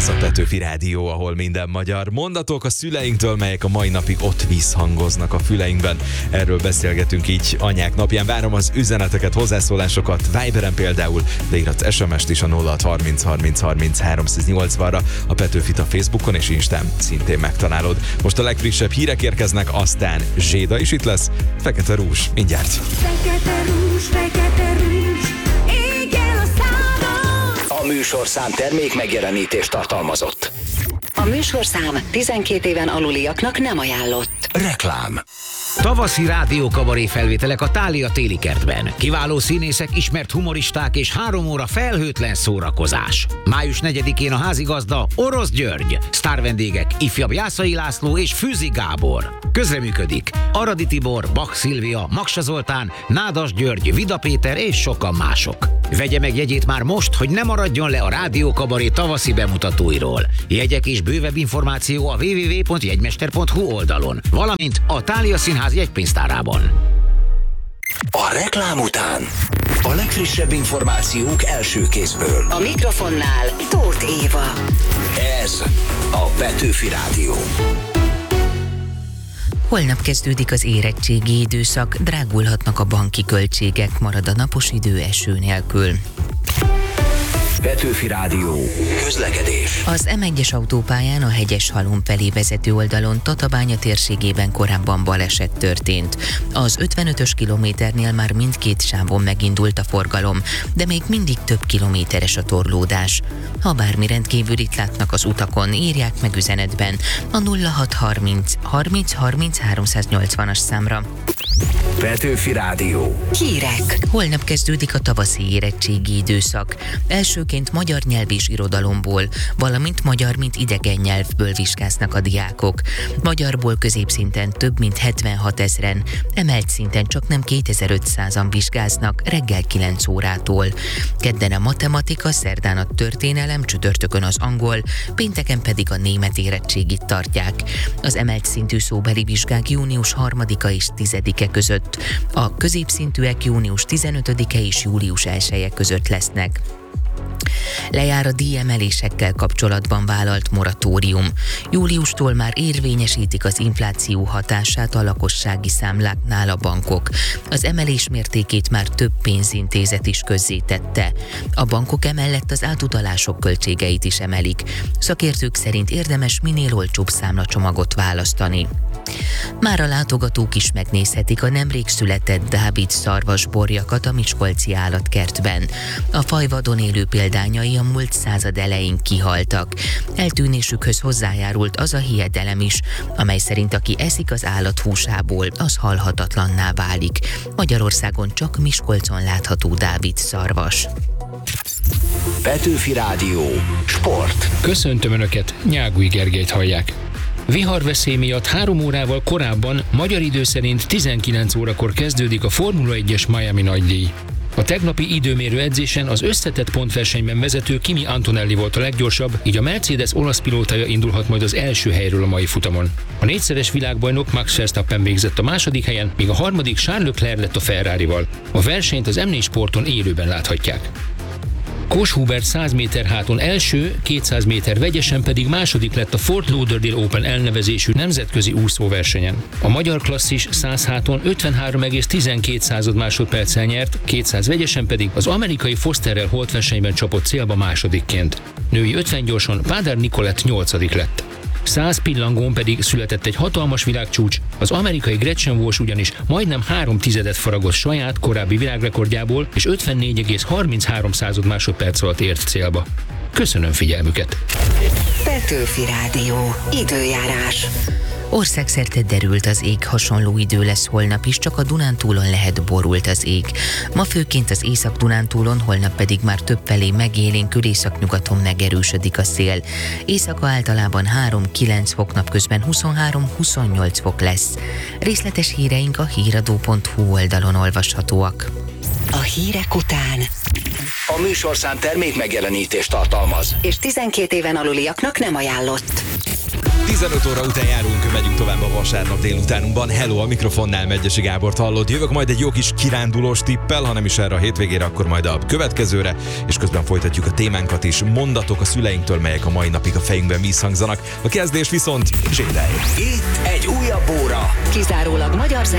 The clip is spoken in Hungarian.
Ez a Petőfi Rádió, ahol minden magyar. Mondatok a szüleinktől, melyek a mai napig ott visszhangoznak a füleinkben. Erről beszélgetünk így anyák napján. Várom az üzeneteket, hozzászólásokat, Viberen például, de írhatsz SMS-t is a 0630 30 30 380-ra. A Petőfit a Facebookon és Instán szintén megtalálod. Most a legfrissebb hírek érkeznek, aztán Zséda is itt lesz. Fekete rúzs, mindjárt. Fekete rúzs, ég el a szádon. A műsorszám termék megjelenítést tartalmazott. A műsorszám 12 éven aluliaknak nem ajánlott. Reklám. Tavaszi rádiókabaré felvételek a Thália téli kertben. Kiváló színészek, ismert humoristák és 3 óra felhőtlen szórakozás. Május 4-én a házigazda Orosz György. Sztárvendégek ifjabb Jászai László és Fűzi Gábor. Közreműködik Aradi Tibor, Bach Szilvia, Maksa Zoltán, Nádas György, Vida Péter és sokan mások. Vegye meg jegyét már most, hogy ne maradjon le a rádiókabaré tavaszi bemutatóiról. Jegyek és bővebb információ a www.jegymester.hu oldalon, valamint a Thália Színház jegypénztárában. A reklám után a legfrissebb információk első kézből. A mikrofonnál Tóth Éva. Ez a Petőfi Rádió. Holnap kezdődik az érettségi időszak, drágulhatnak a banki költségek, marad a napos idő eső nélkül. Petőfi Rádió. Közlekedés. Az M1-es autópályán a Hegyeshalom felé vezető oldalon Tatabánya térségében korábban baleset történt. Az 55-ös kilométernél már mindkét sávon megindult a forgalom, de még mindig több kilométeres a torlódás. Ha bármi rendkívülit látnak az utakon, írják meg üzenetben a 0630 30 30 380-as számra. Petőfi Rádió. Hírek. Holnap kezdődik a tavaszi érettségi időszak. Elsőként magyar nyelv és irodalomból, valamint magyar, mint idegen nyelvből vizsgáznak a diákok. Magyarból középszinten több mint 76 000-en, emelt szinten csak nem 2500-an vizsgáznak reggel 9 órától. Kedden a matematika, szerdán a történelem, csütörtökön az angol, pénteken pedig a német érettségit tartják. Az emelt szintű szóbeli vizsgák június 3-a és 10-e között, a középszintűek június 15-e és július 1-e között lesznek. Lejár a díjemelésekkel kapcsolatban vállalt moratórium. Júliustól már érvényesítik az infláció hatását a lakossági számláknál a bankok. Az emelés mértékét már több pénzintézet is közzétette. A bankok emellett az átutalások költségeit is emelik. Szakértők szerint érdemes minél olcsóbb számlacsomagot választani. Már a látogatók is megnézhetik a nemrég született Dávid szarvasborjakat a miskolci állatkertben. A fajvadon élő példányai a múlt század elején kihaltak. Eltűnésükhöz hozzájárult az a hiedelem is, amely szerint aki eszik az állat húsából, az halhatatlanná válik. Magyarországon csak Miskolcon látható Dávid szarvas. Petőfi Rádió. Sport. Köszöntöm Önöket, Nyágúj Gergelyt hallják. Viharveszély miatt 3 órával korábban, magyar idő szerint 19 órakor kezdődik a Formula 1-es Miami nagydíj. A tegnapi időmérő edzésen az összetett pontversenyben vezető Kimi Antonelli volt a leggyorsabb, így a Mercedes olasz pilótája indulhat majd az első helyről a mai futamon. A 4-szeres világbajnok Max Verstappen végzett a második helyen, míg a harmadik Charles Leclerc lett a Ferrarival. A versenyt az M4 Sporton élőben láthatják. Kós Hubert 100 méter háton első, 200 méter vegyesen pedig második lett a Fort Lauderdale Open elnevezésű nemzetközi úszóversenyen. A magyar klasszis 100 háton 53,12 másodperccel nyert, 200 vegyesen pedig az amerikai Fosterrel holtversenyben csapott célba másodikként. Női 50 gyorson Pádár Nicolette 8. lett. 100 pillangón pedig született egy hatalmas világcsúcs, az amerikai Gretchen Walsh ugyanis majdnem 3/10 faragott saját korábbi világrekordjából, és 54,33 másodperc alatt ért célba. Köszönöm figyelmüket! Petőfi Rádió. Időjárás. Országszerte derült az ég, hasonló idő lesz holnap is, csak a Dunántúlon lehet borult az ég. Ma főként az Észak-Dunántúlon, holnap pedig már többfelé megélénkül, északnyugaton megerősödik a szél. Éjszaka általában 3-9 fok, napközben 23-28 fok lesz. Részletes híreink a híradó.hu oldalon olvashatóak. A hírek után A műsorszám termék megjelenítést tartalmaz. és 12 éven aluliaknak nem ajánlott. 15 óra után járunk, megyünk tovább a vasárnap délutánunkban. Hello, a mikrofonnál Megyesi Gábort hallod. Jövök majd egy jó kis kirándulós tippel, ha nem is erre a hétvégére, akkor majd a következőre, és közben folytatjuk a témánkat is. Mondatok a szüleinktől, melyek a mai napig a fejünkben vízhangzanak. A kezdés viszont Zsédely. Itt egy újabb óra. Kizárólag magyar zene